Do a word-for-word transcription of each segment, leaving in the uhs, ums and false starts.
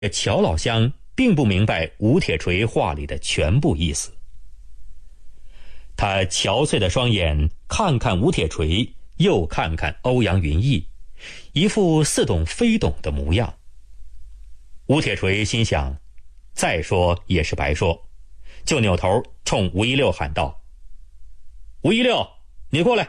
乔老乡并不明白吴铁锤话里的全部意思。他憔悴的双眼看看吴铁锤，又看看欧阳云逸，一副似懂非懂的模样。吴铁锤心想，再说也是白说，就扭头冲吴一六喊道：“吴一六，你过来！”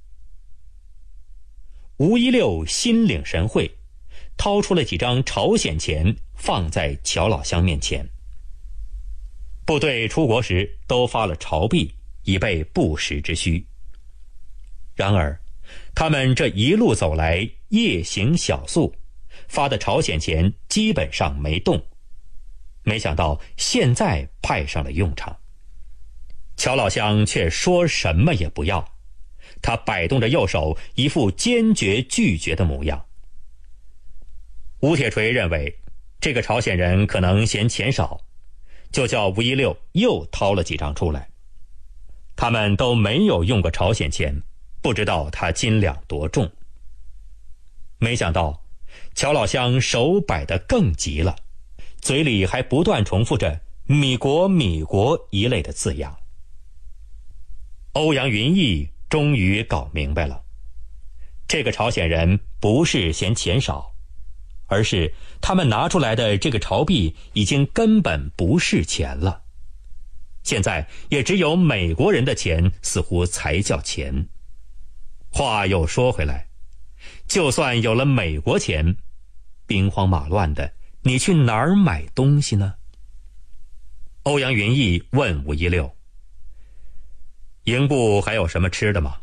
吴一六心领神会，掏出了几张朝鲜钱放在乔老乡面前。部队出国时都发了朝币，以备不时之需。然而他们这一路走来，夜行小宿，发的朝鲜钱基本上没动，没想到现在派上了用场。乔老乡却说什么也不要，他摆动着右手，一副坚决拒绝的模样。吴铁锤认为这个朝鲜人可能嫌钱少，就叫吴一六又掏了几张出来。他们都没有用过朝鲜钱，不知道它斤两多重。没想到乔老乡手摆得更急了，嘴里还不断重复着米国米国一类的字样。欧阳云逸终于搞明白了，这个朝鲜人不是嫌钱少，而是他们拿出来的这个朝币已经根本不是钱了。现在也只有美国人的钱似乎才叫钱。话又说回来，就算有了美国钱，兵荒马乱的，你去哪儿买东西呢？欧阳云逸问吴一六：“营部还有什么吃的吗？”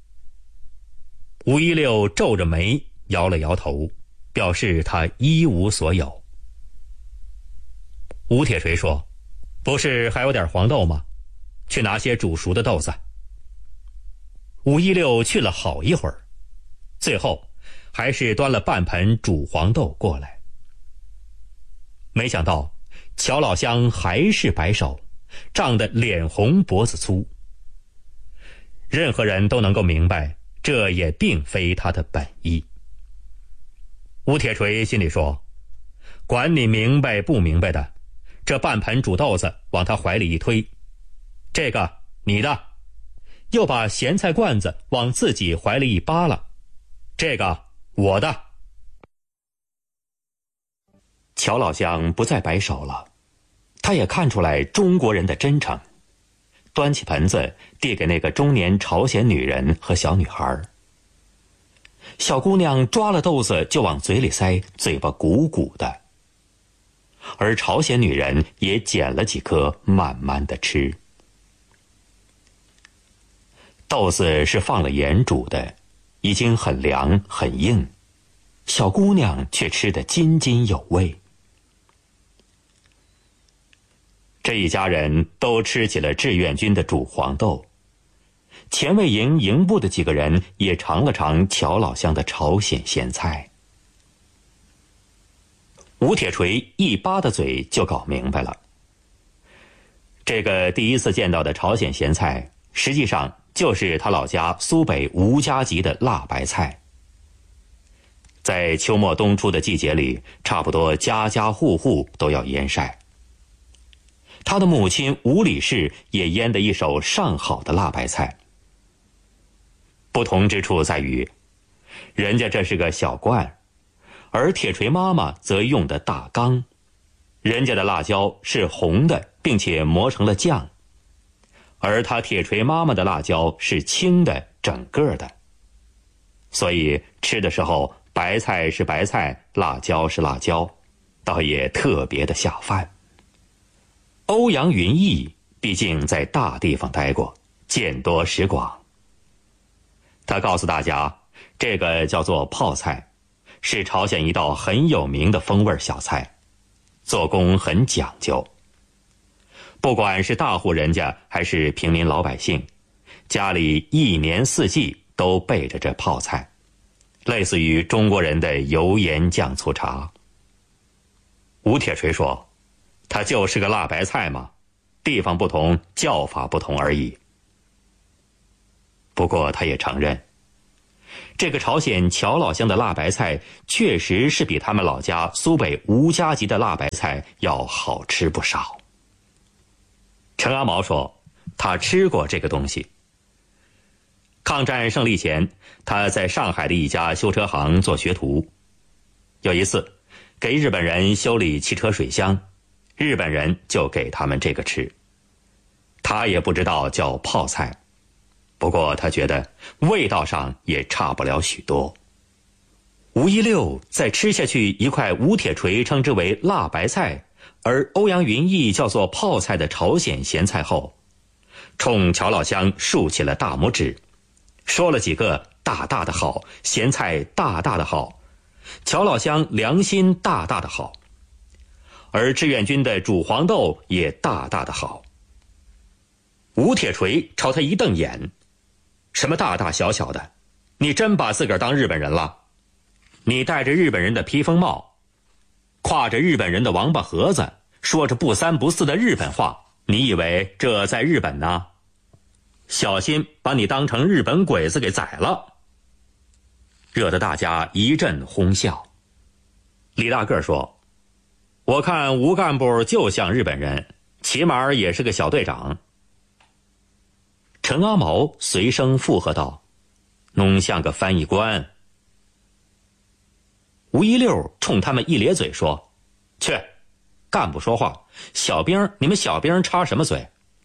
吴一六皱着眉摇了摇头，表示他一无所有。吴铁锤说：“不是还有点黄豆吗？去拿些煮熟的豆子。”吴一六去了好一会儿，最后还是端了半盆煮黄豆过来。没想到乔老乡还是摆手，涨得脸红脖子粗。任何人都能够明白，这也并非他的本意。吴铁锤心里说：“管你明白不明白的，这半盆煮豆子往他怀里一推，这个你的。”又把咸菜罐子往自己怀里一扒拉，这个我的。乔老乡不再摆手了，他也看出来中国人的真诚，端起盆子递给那个中年朝鲜女人和小女孩。小姑娘抓了豆子就往嘴里塞，嘴巴鼓鼓的，而朝鲜女人也捡了几颗慢慢的吃。豆子是放了盐煮的，已经很凉很硬，小姑娘却吃得津津有味。这一家人都吃起了志愿军的煮黄豆，前卫营营部的几个人也尝了尝乔老乡的朝鲜咸菜。吴铁锤一扒的嘴就搞明白了，这个第一次见到的朝鲜咸菜实际上就是他老家苏北吴家集的辣白菜。在秋末冬初的季节里，差不多家家户户都要腌晒。他的母亲吴理氏也腌得一手上好的辣白菜。不同之处在于，人家这是个小罐，而铁锤妈妈则用的大缸。人家的辣椒是红的，并且磨成了酱，而他铁锤妈妈的辣椒是青的，整个的。所以吃的时候，白菜是白菜，辣椒是辣椒，倒也特别的下饭。欧阳云逸毕竟在大地方待过，见多识广。他告诉大家，这个叫做泡菜，是朝鲜一道很有名的风味小菜，做工很讲究。不管是大户人家还是平民老百姓，家里一年四季都备着这泡菜，类似于中国人的油盐酱醋茶。吴铁锤说，它就是个辣白菜嘛，地方不同，叫法不同而已。不过他也承认， 这个朝鲜乔老乡的辣白菜确实是比他们老家苏北吴家集的辣白菜要好吃不少。陈阿毛说，他吃过这个东西。抗战胜利前，他在上海的一家修车行做学徒。有一次，给日本人修理汽车水箱，日本人就给他们这个吃。他也不知道叫泡菜，不过他觉得味道上也差不了许多。吴一六在吃下去一块吴铁锤称之为辣白菜，而欧阳云逸叫做泡菜的朝鲜咸菜后，冲乔老乡竖起了大拇指，说了几个大大的好，咸菜大大的好，乔老乡良心大大的好，而志愿军的煮黄豆也大大的好。吴铁锤朝他一瞪眼，什么大大小小的，你真把自个儿当日本人了？你戴着日本人的披风帽，挎着日本人的王八盒子，说着不三不四的日本话，你以为这在日本呢？小心把你当成日本鬼子给宰了。惹得大家一阵哄笑。李大个说，我看吴干部就像日本人，起码也是个小队长。陈阿毛随声附和道，弄像个翻译官。吴一六冲他们一咧嘴说，去，干部说话，小兵你们小兵插什么嘴？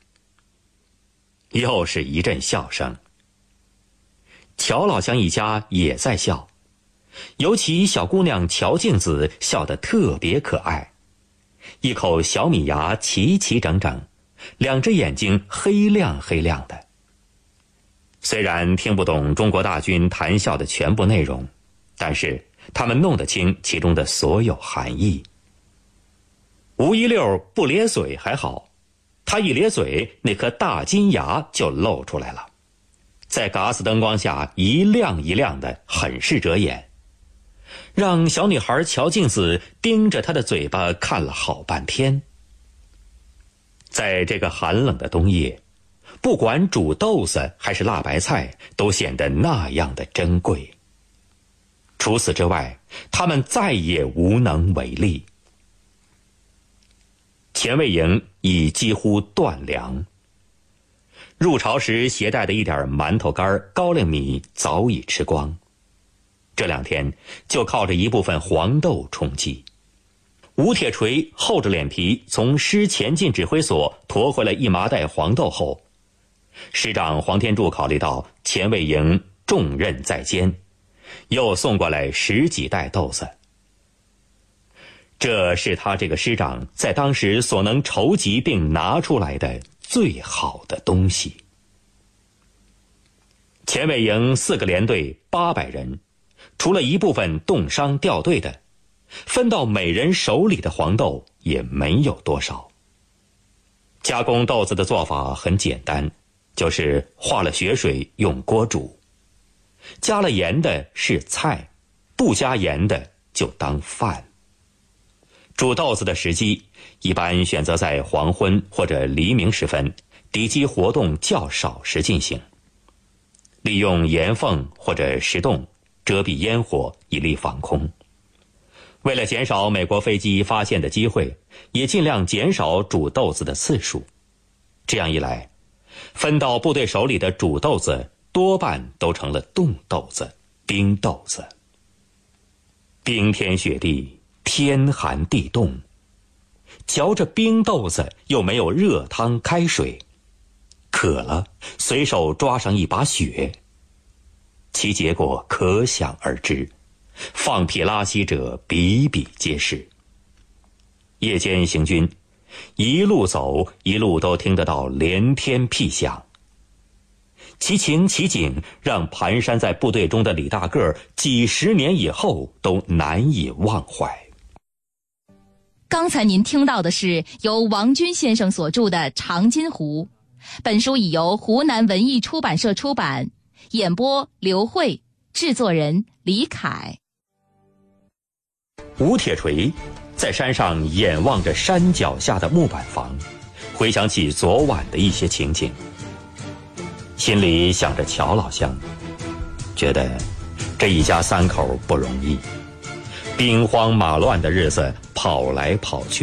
又是一阵笑声。乔老乡一家也在笑，尤其小姑娘乔静子笑得特别可爱，一口小米牙齐齐整整，两只眼睛黑亮黑亮的。虽然听不懂中国大军谈笑的全部内容，但是他们弄得清其中的所有含义。吴一六不咧嘴还好，他一咧嘴，那颗大金牙就露出来了，在嘎斯灯光下一亮一亮的，很是遮眼，让小女孩乔静子盯着他的嘴巴看了好半天。在这个寒冷的冬夜，不管煮豆子还是辣白菜，都显得那样的珍贵。除此之外，他们再也无能为力。前卫营已几乎断粮，入朝时携带的一点馒头干、高粱米早已吃光，这两天就靠着一部分黄豆充饥。吴铁锤厚着脸皮从师前进指挥所驮回来一麻袋黄豆后，师长黄天柱考虑到前卫营重任在肩，又送过来十几袋豆子。这是他这个师长在当时所能筹集并拿出来的最好的东西。前卫营四个连队八百人，除了一部分冻伤掉队的，分到每人手里的黄豆也没有多少。加工豆子的做法很简单，就是化了血水用锅煮，加了盐的是菜，不加盐的就当饭。煮豆子的时机一般选择在黄昏或者黎明时分，敌机活动较少时进行，利用岩缝或者石洞遮蔽烟火，以利防空。为了减少美国飞机发现的机会，也尽量减少煮豆子的次数。这样一来，分到部队手里的煮豆子多半都成了冻豆子、冰豆子。冰天雪地，天寒地冻，嚼着冰豆子又没有热汤开水，渴了随手抓上一把雪，其结果可想而知，放屁拉稀者比比皆是。夜间行军，一路走一路都听得到连天屁响，其情其景让蹒跚在部队中的李大个几十年以后都难以忘怀。 刚才您听到的是由王军先生所著的《长津湖》，本书已由湖南文艺出版社出版，演播刘慧，制作人李凯。 吴铁锤在山上眼望着山脚下的木板房，回想起昨晚的一些情景，心里想着乔老乡，觉得这一家三口不容易，兵荒马乱的日子跑来跑去。